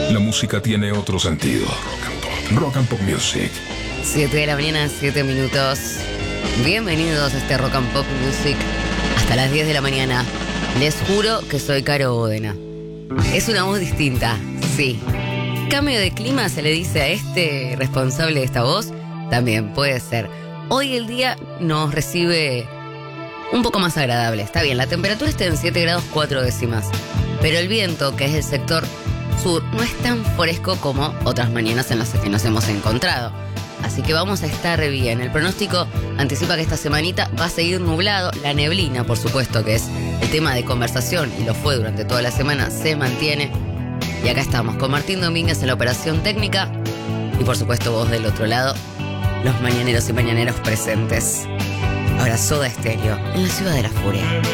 La música tiene otro sentido. Rock and Pop Music. 7 de la mañana, 7 minutos. Bienvenidos a este Rock and Pop Music. Hasta las 10 de la mañana. Les juro que soy Caro Bodena. Es una voz distinta, sí. ¿Cambio de clima se le dice a este responsable de esta voz? También puede ser. Hoy el día nos recibe un poco más agradable. Está bien, la temperatura está en 7 grados 4 décimas. Pero el viento, que es del sector sur, no es tan fresco como otras mañanas en las que nos hemos encontrado. Así que vamos a estar bien. El pronóstico anticipa que esta semanita va a seguir nublado. La neblina, por supuesto, que es el tema de conversación y lo fue durante toda la semana, se mantiene. Y acá estamos con Martín Domínguez en la operación técnica. Y por supuesto vos del otro lado, los mañaneros y mañaneros presentes. Ahora Soda Stereo en la Ciudad de la Furia.